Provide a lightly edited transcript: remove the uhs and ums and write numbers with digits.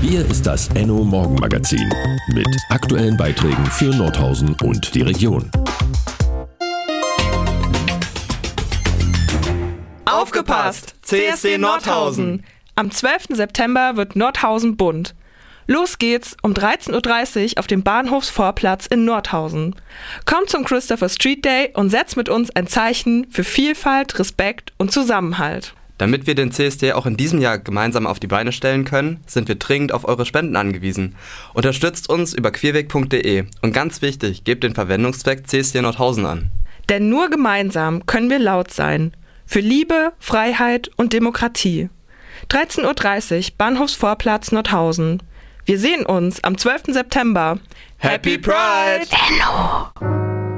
Hier ist das Enno Morgenmagazin mit aktuellen Beiträgen für Nordhausen und die Region. Aufgepasst! CSD Nordhausen! Am 12. September wird Nordhausen bunt. Los geht's um 13.30 Uhr auf dem Bahnhofsvorplatz in Nordhausen. Kommt zum Christopher Street Day und setzt mit uns ein Zeichen für Vielfalt, Respekt und Zusammenhalt. Damit wir den CSD auch in diesem Jahr gemeinsam auf die Beine stellen können, sind wir dringend auf eure Spenden angewiesen. Unterstützt uns über queerweg.de und ganz wichtig, gebt den Verwendungszweck CSD Nordhausen an. Denn nur gemeinsam können wir laut sein. Für Liebe, Freiheit und Demokratie. 13.30 Uhr, Bahnhofsvorplatz Nordhausen. Wir sehen uns am 12. September. Happy Pride! Enno!